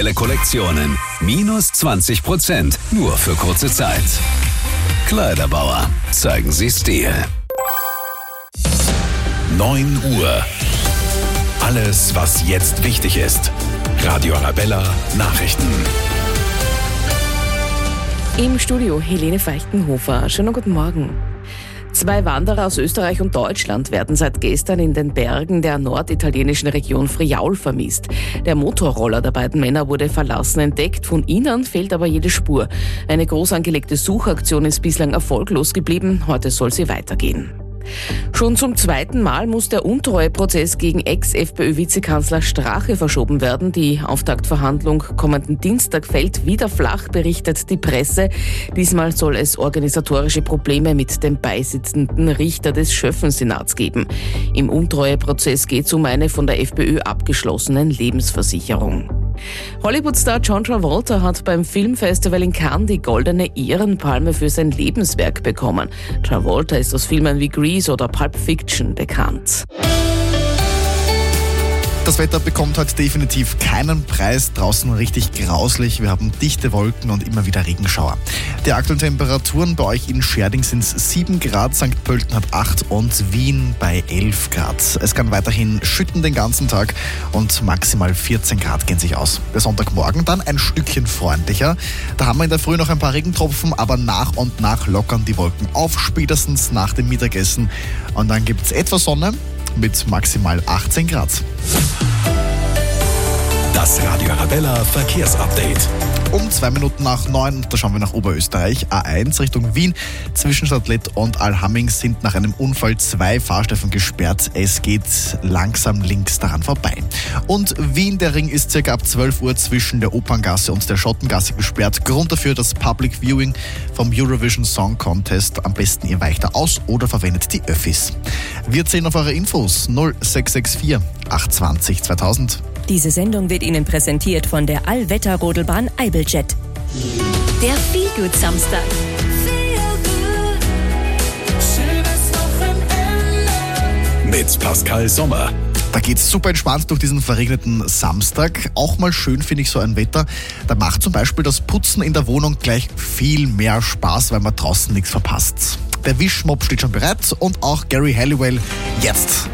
aktuelle Kollektionen. Minus 20%, nur für kurze Zeit. Kleiderbauer, zeigen Sie Stil. 9 Uhr. Alles, was jetzt wichtig ist. Radio Arabella Nachrichten. Im Studio Helene Feichtenhofer. Schönen guten Morgen. 2 Wanderer aus Österreich und Deutschland werden seit gestern in den Bergen der norditalienischen Region Friaul vermisst. Der Motorroller der beiden Männer wurde verlassen entdeckt, von ihnen fehlt aber jede Spur. Eine groß angelegte Suchaktion ist bislang erfolglos geblieben, heute soll sie weitergehen. Schon zum 2. Mal muss der Untreueprozess gegen Ex-FPÖ-Vizekanzler Strache verschoben werden. Die Auftaktverhandlung kommenden Dienstag fällt wieder flach, berichtet die Presse. Diesmal soll es organisatorische Probleme mit dem beisitzenden Richter des Schöffensenats geben. Im Untreueprozess geht es um eine von der FPÖ abgeschlossenen Lebensversicherung. Hollywood-Star John Travolta hat beim Filmfestival in Cannes die Goldene Ehrenpalme für sein Lebenswerk bekommen. Travolta ist aus Filmen wie Grease oder Pulp Fiction bekannt. Das Wetter bekommt heute definitiv keinen Preis. Draußen richtig grauslich. Wir haben dichte Wolken und immer wieder Regenschauer. Die aktuellen Temperaturen bei euch in Scherding sind 7 Grad, St. Pölten hat 8 und Wien bei 11 Grad. Es kann weiterhin schütten den ganzen Tag und maximal 14 Grad gehen sich aus. Der Sonntagmorgen dann ein Stückchen freundlicher. Da haben wir in der Früh noch ein paar Regentropfen, aber nach und nach lockern die Wolken auf, spätestens nach dem Mittagessen. Und dann gibt es etwas Sonne mit maximal 18 Grad. Das Radio Arabella Verkehrsupdate. Um 2 Minuten nach 9, da schauen wir nach Oberösterreich. A1 Richtung Wien, zwischen Stadtlet und Allhamming sind nach einem Unfall 2 Fahrstreifen gesperrt. Es geht langsam links daran vorbei. Und Wien, der Ring ist circa ab 12 Uhr zwischen der Operngasse und der Schottengasse gesperrt. Grund dafür das Public Viewing vom Eurovision Song Contest. Am besten ihr weicht da aus oder verwendet die Öffis. Wir zählen auf eure Infos 0664 820 2000. Diese Sendung wird Ihnen präsentiert von der Allwetter-Rodelbahn Eibeljet. Der Feelgood-Samstag. Mit Pascal Sommer. Da geht's super entspannt durch diesen verregneten Samstag. Auch mal schön finde ich so ein Wetter. Da macht zum Beispiel das Putzen in der Wohnung gleich viel mehr Spaß, weil man draußen nichts verpasst. Der Wischmopp steht schon bereit und auch Gary Halliwell jetzt.